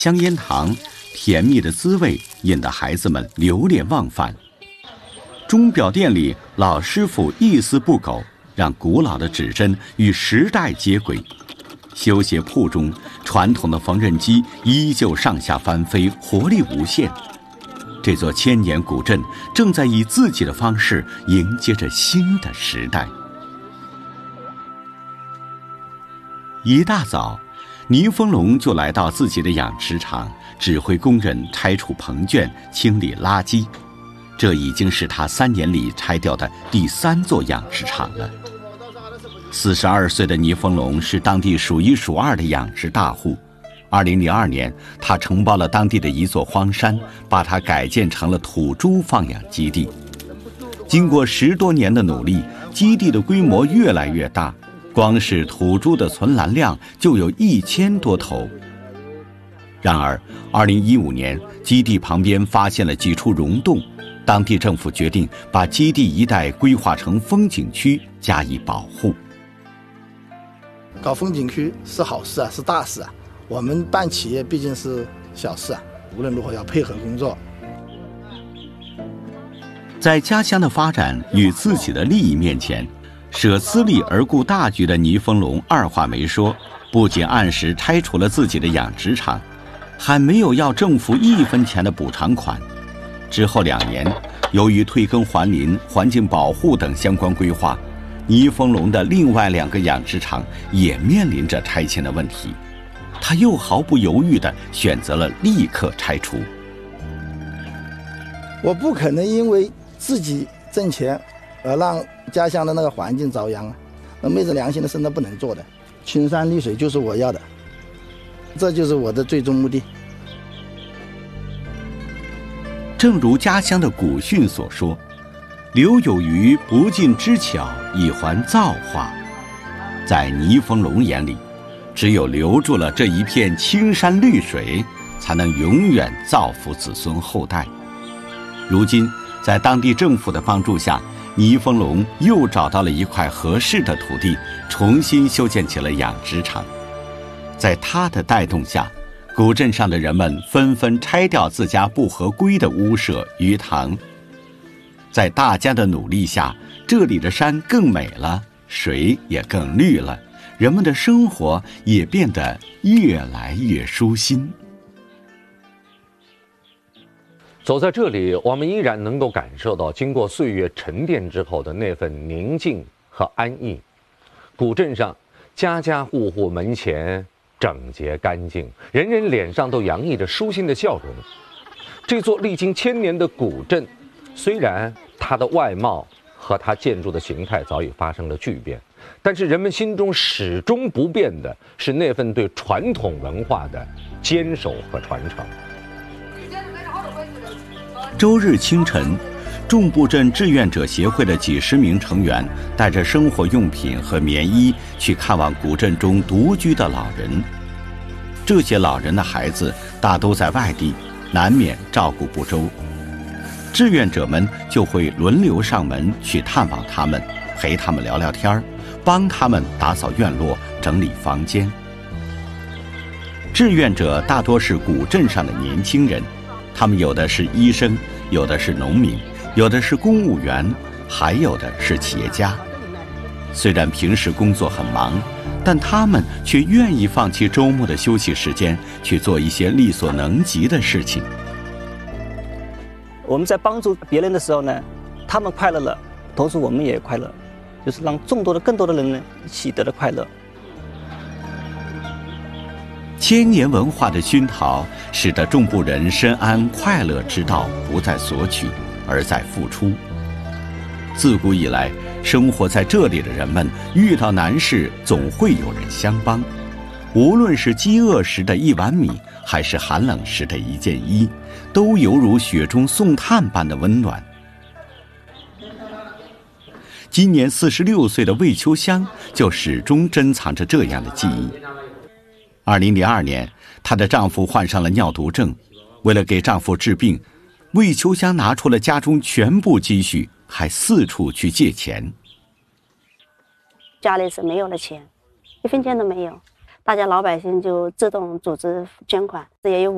香烟糖甜蜜的滋味引得孩子们流连忘返。钟表店里，老师傅一丝不苟，让古老的指针与时代接轨。修鞋铺中，传统的缝纫机依旧上下翻飞，活力无限。这座千年古镇正在以自己的方式迎接着新的时代。一大早，倪风龙就来到自己的养殖场，指挥工人拆除棚圈、清理垃圾。这已经是他3年里拆掉的第3座养殖场了。42岁的倪风龙是当地数1数2的养殖大户。2002年，他承包了当地的一座荒山，把它改建成了土猪放养基地。经过10多年的努力，基地的规模越来越大，光是土猪的存栏量就有1000多头。然而2015年，基地旁边发现了几处溶洞，当地政府决定把基地一带规划成风景区加以保护。 搞风景区是好事啊，是大事啊。我们办企业毕竟是小事啊，无论如何要配合工作。 在家乡的发展与自己的利益面前，舍私利而顾大局的倪风龙二话没说，不仅按时拆除了自己的养殖场，还没有要政府1分钱的补偿款。之后2年，由于退耕还林、环境保护等相关规划，倪风龙的另外2个养殖场也面临着拆迁的问题。他又毫不犹豫地选择了立刻拆除。 我不可能因为自己挣钱而让家乡的那个环境遭殃啊！那昧着良心的事那不能做的。青山绿水就是我要的，这就是我的最终目的。 正如家乡的古训所说：“留有余，不尽之巧，以还造化。”在倪风龙眼里，只有留住了这一片青山绿水，才能永远造福子孙后代。如今，在当地政府的帮助下，倪风龙又找到了一块合适的土地，重新修建起了养殖场。在他的带动下，古镇上的人们纷纷拆掉自家不合规的屋舍、鱼塘。在大家的努力下，这里的山更美了，水也更绿了，人们的生活也变得越来越舒心。 走在这里，我们依然能够感受到经过岁月沉淀之后的那份宁静和安逸。古镇上，家家户户门前整洁干净，人人脸上都洋溢着舒心的笑容。这座历经1000年的古镇，虽然它的外貌和它建筑的形态早已发生了巨变，但是人们心中始终不变的是那份对传统文化的坚守和传承。 周日清晨，众埠镇志愿者协会的几10名成员带着生活用品和棉衣去看望古镇中独居的老人。这些老人的孩子大都在外地，难免照顾不周。志愿者们就会轮流上门去探望他们，陪他们聊聊天，帮他们打扫院落、整理房间。志愿者大多是古镇上的年轻人，他们有的是医生，有的是农民，有的是公务员，还有的是企业家。虽然平时工作很忙，但他们却愿意放弃周末的休息时间，去做一些力所能及的事情。 我们在帮助别人的时候呢，他们快乐了，同时我们也快乐，就是让更多的人呢一起得到快乐。 1000年文化的熏陶，使得众埠人深谙快乐之道，不再索取，而在付出。自古以来，生活在这里的人们遇到难事，总会有人相帮。无论是饥饿时的1碗米，还是寒冷时的1件衣，都犹如雪中送炭般的温暖。今年46岁的魏秋香就始终珍藏着这样的记忆。2002年，她的丈夫患上了尿毒症，为了给丈夫治病，魏秋香拿出了家中全部积蓄，还四处去借钱。 家里是没有了钱，1分钱都没有，大家老百姓就自动组织捐款，这也有